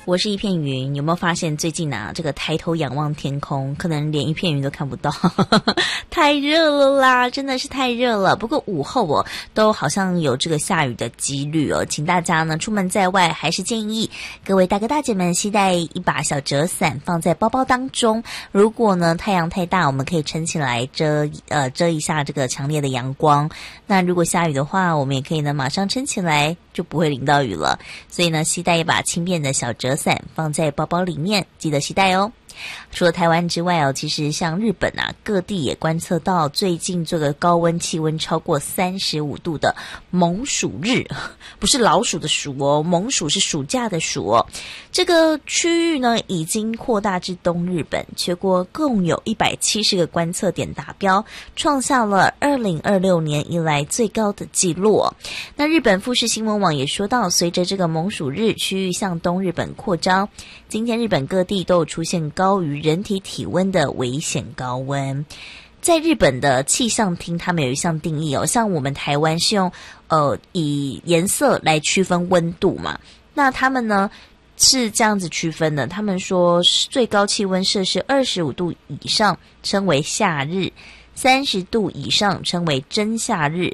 我是一片云，有没有发现最近这个抬头仰望天空，可能连一片云都看不到，太热了啦，真的是太热了。不过午后都好像有这个下雨的几率请大家呢出门在外还是建议各位大哥大姐们携带一把小折伞放在包包当中。如果呢太阳太大，我们可以撑起来遮一下这个强烈的阳光。那如果下雨的话，我们也可以呢马上撑起来，就不会淋到雨了。所以呢，携带一把轻便的小折伞放在包包里面，记得携带哦。除了台湾之外其实像日本各地也观测到最近这个高温气温超过35度的猛暑日，不是老鼠的鼠猛暑是暑假的暑这个区域呢已经扩大至东日本，全国共有170个观测点达标，创下了2026年以来最高的纪录那日本富士新闻网也说到，随着这个猛暑日区域向东日本扩张，今天日本各地都有出现高于人体体温的危险高温。在日本的气象厅，他们有一项定义像我们台湾是用以颜色来区分温度嘛，那他们呢是这样子区分的，他们说最高气温摄氏25度以上称为夏日，30度以上称为真夏日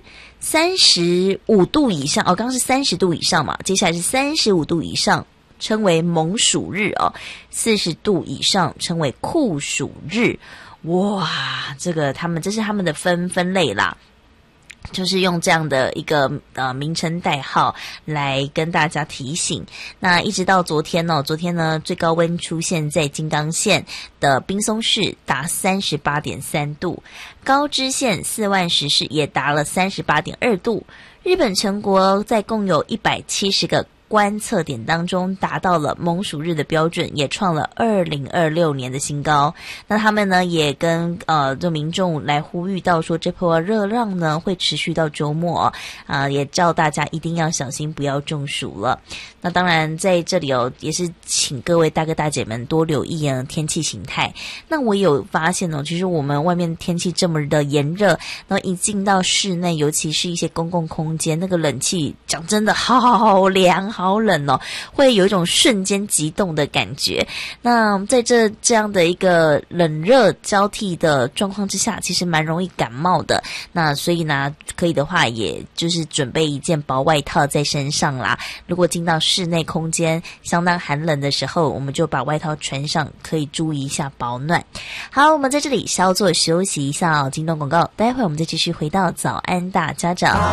，35度以上刚刚是30度以上嘛，接下来是35度以上称为猛暑日40度以上称为酷暑日。哇，这是他们的分类啦，就是用这样的一个名称代号来跟大家提醒。那一直到昨天呢最高温出现在金刚县的滨松市达 38.3 度，高知县4万石市也达了 38.2 度。日本全国在共有170个观测点当中达到了猛暑日的标准，也创了2026年的新高。那他们呢也跟民众来呼吁到说，这波热浪呢会持续到周末也叫大家一定要小心，不要中暑了。那当然在这里也是请各位大哥大姐们多留意天气形态。那我有发现其实我们外面天气这么的炎热，然后一进到室内，尤其是一些公共空间，那个冷气讲真的好凉好冷会有一种瞬间急冻的感觉。那在这样的一个冷热交替的状况之下，其实蛮容易感冒的。那所以呢，可以的话也就是准备一件薄外套在身上啦。如果进到室内空间相当寒冷的时候，我们就把外套穿上，可以注意一下保暖。好，我们在这里稍作休息一下惊动广告，待会我们再继续回到早安大家长。